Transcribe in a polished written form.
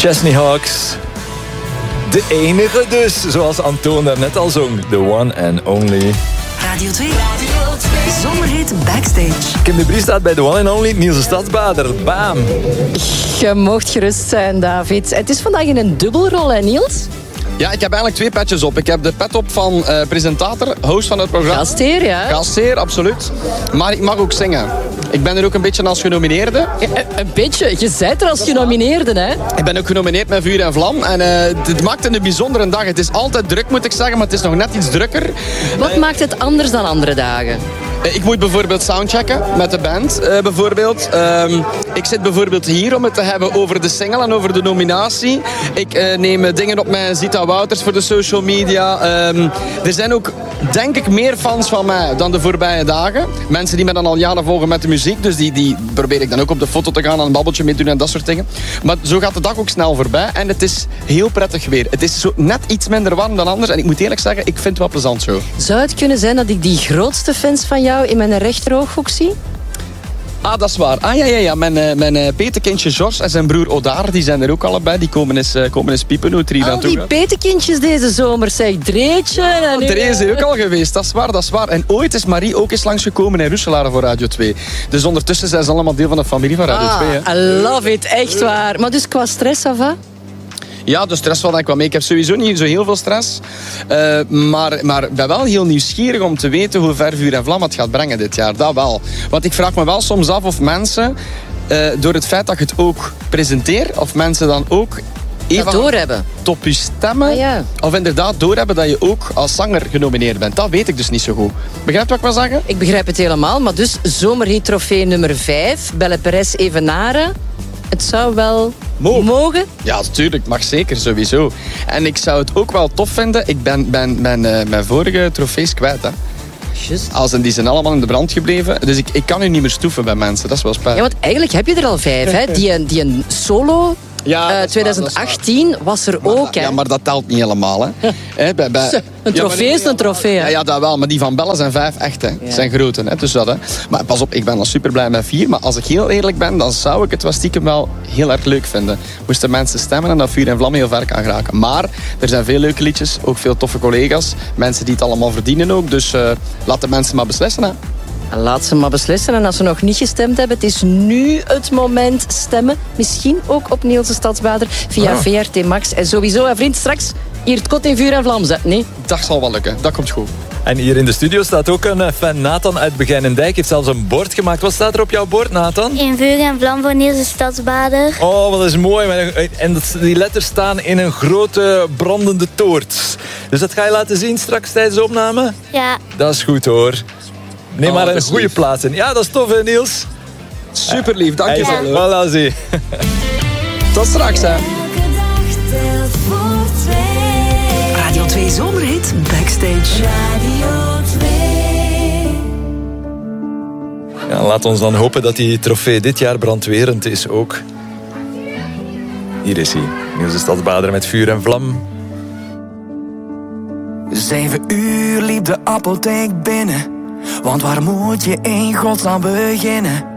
Chesney Hawks. De enige dus, zoals Antoon daarnet al zong. The one and only. Radio 2. Zomerhit Backstage. Kim de Brie staat bij The one and only Niels de Stadsbader. Bam. Je mocht gerust zijn, David. Het is vandaag in een dubbelrol, hè Niels? Ja, ik heb eigenlijk 2 petjes op. Ik heb de pet op van presentator, host van het programma. Gastheer, ja. Gastheer, absoluut. Maar ik mag ook zingen. Ik ben er ook een beetje als genomineerde. Een beetje? Je bent er als genomineerde, hè? Ik ben ook genomineerd met Vuur en Vlam. En het maakt het een bijzondere dag. Het is altijd druk, moet ik zeggen, maar het is nog net iets drukker. Wat maakt het anders dan andere dagen? Ik moet bijvoorbeeld soundchecken met de band. Bijvoorbeeld. Ik zit bijvoorbeeld hier om het te hebben over de single en over de nominatie. Ik neem dingen op met Zita Wouters voor de social media. Er zijn ook, denk ik, meer fans van mij dan de voorbije dagen. Mensen die me dan al jaren volgen met de muziek. Dus die probeer ik dan ook op de foto te gaan en een babbeltje mee doen en dat soort dingen. Maar zo gaat de dag ook snel voorbij. En het is heel prettig weer. Het is zo net iets minder warm dan anders. En ik moet eerlijk zeggen, ik vind het wel plezant zo. Zou het kunnen zijn dat ik die grootste fans van jou in mijn rechterooghoek zie? Ah, dat is waar. Ah, ja. Mijn petekindje George en zijn broer Odaar, die zijn er ook allebei. Die komen eens piepen hoe het er hier aan toe die gaat. petekindjes deze zomer, zeg. Dreetje. Er is er ook al geweest, dat is waar. En ooit is Marie ook eens langsgekomen in Roeselare voor Radio 2. Dus ondertussen zijn ze allemaal deel van de familie van Radio 2. Hè. I love it, echt waar. Maar dus qua stress, ça va? Ja, de stress valt ik wel mee. Ik heb sowieso niet zo heel veel stress. Maar ik ben wel heel nieuwsgierig om te weten hoe ver Vuur en Vlam het gaat brengen dit jaar. Dat wel. Want ik vraag me wel soms af of mensen, door het feit dat je het ook presenteert, of mensen dan ook even doorhebben. Top je stemmen. Ah, ja. Of inderdaad doorhebben dat je ook als zanger genomineerd bent. Dat weet ik dus niet zo goed. Begrijp je wat ik wil zeggen? Ik begrijp het helemaal. Maar dus zomerhit trofee nummer 5. Belle Perez Evenaren. Het zou wel mogen? Ja, natuurlijk. Mag zeker, sowieso. En ik zou het ook wel tof vinden. Ik ben mijn vorige trofees kwijt, hè. Just. Die zijn allemaal in de brand gebleven. Dus ik kan nu niet meer stoeven bij mensen. Dat is wel spijtig. Ja, want eigenlijk heb je er al 5, hè. Die een solo... Ja, 2018 was er ook, hè. Ja, maar dat telt niet helemaal, hè. Een trofee is een trofee, hè. Ja, dat wel. Maar die van Bellen zijn 5 echt, hè. Ja. Zijn grote, hè. Dus dat, hè. Maar pas op, ik ben al super blij met 4. Maar als ik heel eerlijk ben, dan zou ik het wel stiekem wel heel erg leuk vinden. Moesten mensen stemmen en dat Vuur en Vlam heel ver kan geraken. Maar er zijn veel leuke liedjes. Ook veel toffe collega's. Mensen die het allemaal verdienen ook. Dus laat de mensen maar beslissen, hè. Laat ze maar beslissen. En als ze nog niet gestemd hebben, het is nu het moment stemmen. Misschien ook op Niels de Stadsbader via VRT Max. En sowieso, hè, vriend, straks hier het kot in Vuur en Vlam zetten, nee? Dat zal wel lukken. Dat komt goed. En hier in de studio staat ook een fan, Nathan uit Begijnendijk. Heeft zelfs een bord gemaakt. Wat staat er op jouw bord, Nathan? In Vuur en Vlam voor Niels de Stadsbader. Oh, wat is mooi. En die letters staan in een grote brandende toort. Dus dat ga je laten zien straks tijdens de opname? Ja. Dat is goed, hoor. Neem maar een dat is goede lief. plaats in. Ja, dat is tof, hè, Niels? Super lief, dankjewel. Voilà, zie. Tot straks, hè. Radio 2 Zomerhit Backstage. Radio 2. Ja, laat ons dan hopen dat die trofee dit jaar brandwerend is ook. Hier is hij. Niels de Stadsbader met Vuur en Vlam. 7 uur liep de apotheek binnen. Want waar moet je in godsnaam beginnen?